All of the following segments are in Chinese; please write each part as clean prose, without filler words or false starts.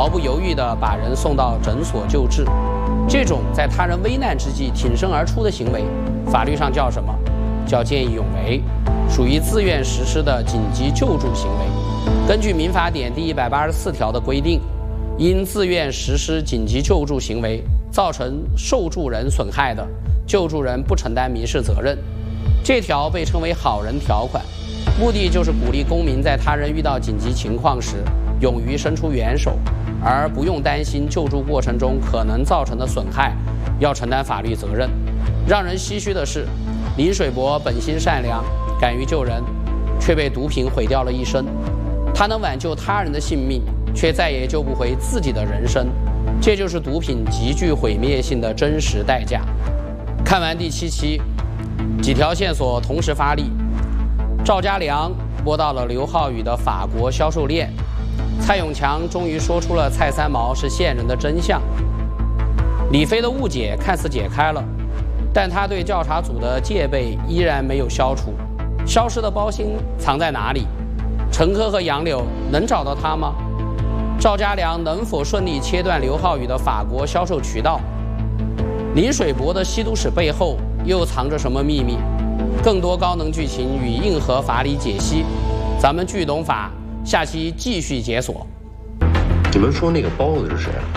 毫不犹豫地把人送到诊所救治。这种在他人危难之际挺身而出的行为，法律上叫什么？叫见义勇为，属于自愿实施的紧急救助行为。根据民法典第184条的规定，因自愿实施紧急救助行为造成受助人损害的，救助人不承担民事责任。这条被称为好人条款，目的就是鼓励公民在他人遇到紧急情况时勇于伸出援手，而不用担心救助过程中可能造成的损害要承担法律责任。让人唏嘘的是，林水伯本心善良，敢于救人，却被毒品毁掉了一生。他能挽救他人的性命，却再也救不回自己的人生，这就是毒品极具毁灭性的真实代价。看完第7期，几条线索同时发力，赵家良摸到了刘浩宇的法国销售链，蔡永强终于说出了蔡三毛是线人的真相，李飞的误解看似解开了，但他对调查组的戒备依然没有消除。消失的包鑫藏在哪里？陈科和杨柳能找到他吗？赵家良能否顺利切断刘浩宇的法国销售渠道？林水伯的吸毒史背后又藏着什么秘密？更多高能剧情与硬核法理解析，咱们聚懂法下期继续解锁。 你们说那个包子是谁啊？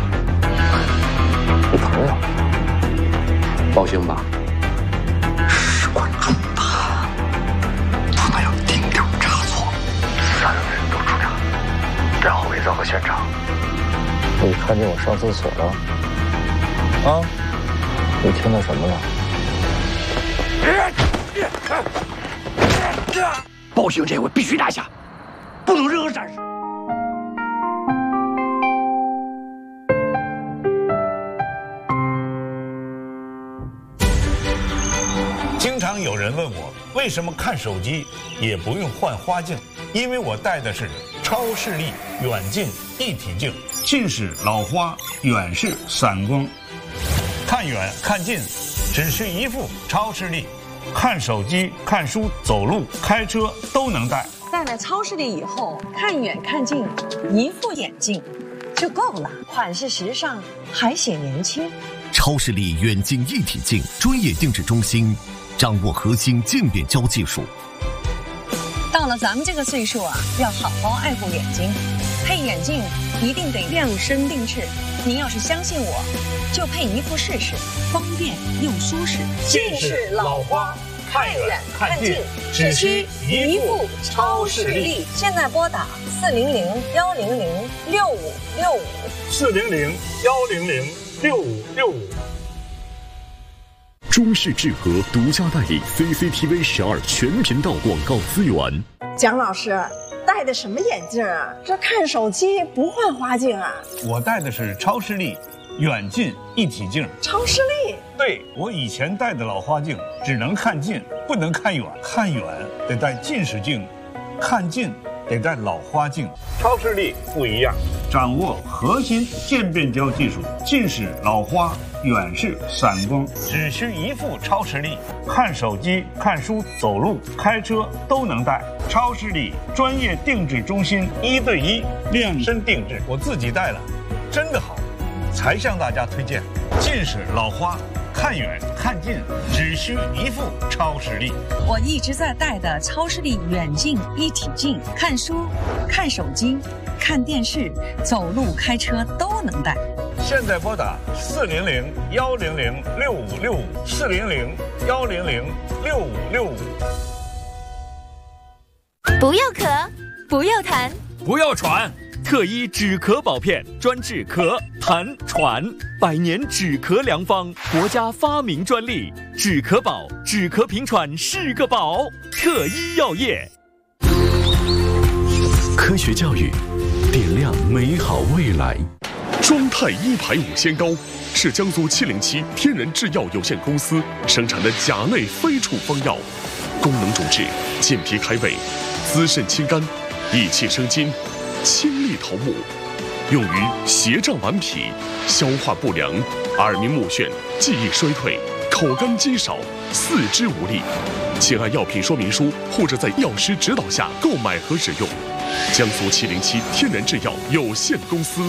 你朋友，包鑫吧？ 事关重大，不能有丁点差错。3个人都出场，然后伪造个现场。 你看见我上厕所了？啊？你听到什么了？ 包鑫这回必须拿下，不能任何闪失。 经常有人问我，为什么看手机也不用换花镜？因为我戴的是超视力远近一体镜，近视老花，远视散光，看远看近只需一副超视力，看手机、看书、走路、开车都能戴。 戴了超视力以后，看远看近，一副眼镜就够了，款式时尚，还显年轻。 超视力远近一体镜专业定制中心，掌握核心渐变焦技术。 到了咱们这个岁数啊，要好好爱护眼睛，配眼镜一定得量身定制。您要是相信我，就配一副试试，方便又舒适。 近视老花，看远看近，只需一副超视力。 现在拨打400-100-6565。 400-100-6565。 中视智和独家代理 CCTV 12全频道广告资源。 蒋老师戴的什么眼镜啊？这看手机不换花镜啊？ 我戴的是超视力远近一体镜。 超视力？ 对，我以前戴的老花镜只能看近，不能看远，看远得戴近视镜，看近得戴老花镜。超视力不一样，掌握核心渐变焦技术，近视老花，远视散光，只需一副超视力，看手机、看书、走路、开车都能戴。超视力专业定制中心，1对1量身定制，我自己戴了，真的好，才向大家推荐。近视老花，看远看近只需一副超视力。 我一直在戴的超视力远近一体镜，看书、看手机、看电视、走路、开车都能戴。 现在拨打400-100-6565，400-100-6565。 不要咳，不要痰， 不要喘，特医止咳保片专治咳、痰、喘，100年止咳良方，国家发明专利，止咳宝，止咳平喘是个宝。特医药业， 科学教育，点亮美好未来。双肽1排5仙膏是江苏707天人制药有限公司生产的甲类非处方药，功能主治健脾开胃、滋肾清肝、益气生津、清利头目，用于斜胀顽皮、消化不良、耳鸣目眩、记忆衰退、口干肌少、四肢无力。请按药品说明书或者在药师指导下购买和使用。江苏707天然制药有限公司。